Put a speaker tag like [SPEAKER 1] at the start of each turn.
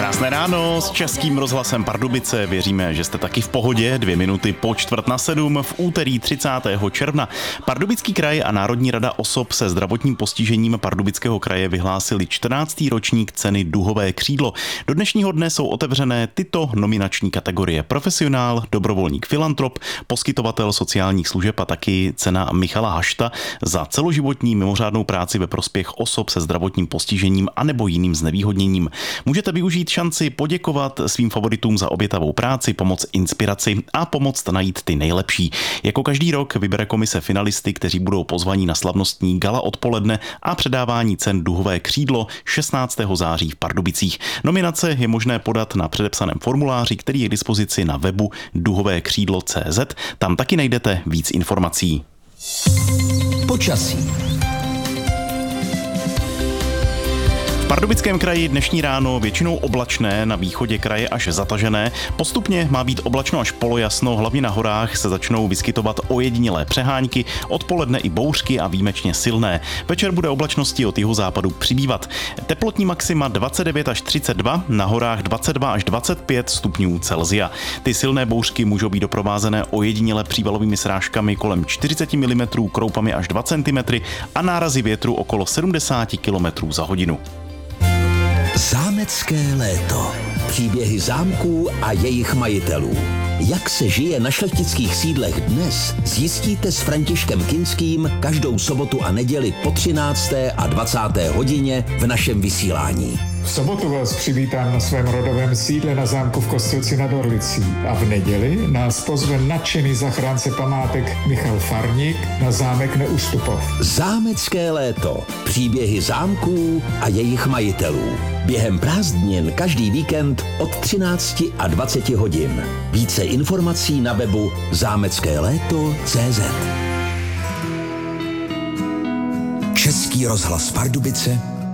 [SPEAKER 1] Krásné ráno s Českým rozhlasem Pardubice. Věříme, že jste taky v pohodě. 2 minuty po 6:45 v úterý 30. června. Pardubický kraj a Národní rada osob se zdravotním postižením Pardubického kraje vyhlásili 14. ročník ceny Duhové křídlo. Do dnešního dne jsou otevřené tyto nominační kategorie: profesionál, dobrovolník, filantrop, poskytovatel sociálních služeb a taky cena Michala Hašta za celoživotní mimořádnou práci ve prospěch osob se zdravotním postižením anebo jiným znevýhodněním. Můžete využít šanci poděkovat svým favoritům za obětavou práci, pomoct inspiraci a pomoct najít ty nejlepší. Jako každý rok vybere komise finalisty, kteří budou pozvaní na slavnostní gala odpoledne a předávání cen Duhové křídlo 16. září v Pardubicích. Nominace je možné podat na předepsaném formuláři, který je k dispozici na webu duhovekřídlo.cz. Tam taky najdete víc informací.
[SPEAKER 2] Počasí.
[SPEAKER 1] V Pardubickém kraji dnešní ráno většinou oblačné, na východě kraje až zatažené. Postupně má být oblačno až polojasno, hlavně na horách se začnou vyskytovat ojedinělé přehánky, odpoledne i bouřky a výjimečně silné. Večer bude oblačnosti od jihozápadu přibývat. Teplotní maxima 29 až 32, na horách 22 až 25 stupňů Celsia. Ty silné bouřky můžou být doprovázené ojediněle přívalovými srážkami kolem 40 mm, kroupami až 2 cm a nárazy větru okolo 70 km za hodinu.
[SPEAKER 2] Zámecké léto. Příběhy zámků a jejich majitelů. Jak se žije na šlechtických sídlech dnes, zjistíte s Františkem Kinským každou sobotu a neděli po 13. a 20. hodině v našem vysílání.
[SPEAKER 3] V sobotu vás přivítám na svém rodovém sídle na zámku v Kostelci nad Orlicí a v neděli nás pozve nadšený zachránce památek Michal Farník na zámek Neustupov.
[SPEAKER 2] Zámecké léto. Příběhy zámků a jejich majitelů. Během prázdnin každý víkend od 13 a 20 hodin. Více informací na webu zámeckéléto.cz. Český rozhlas Pardubice,